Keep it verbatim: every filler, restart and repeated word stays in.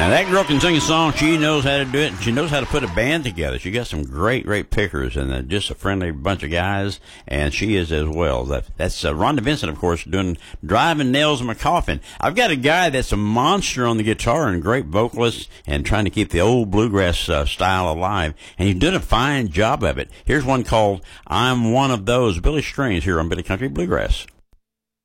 Now, that girl can sing a song. She knows how to do it, and she knows how to put a band together. She got some great, great pickers, and uh, just a friendly bunch of guys, and she is as well. That, that's uh, Rhonda Vincent, of course, doing Driving Nails in My Coffin. I've got a guy that's a monster on the guitar and great vocalist and trying to keep the old bluegrass uh, style alive, and he's doing a fine job of it. Here's one called I'm One of Those, Billy Strings, here on Billy Country Bluegrass.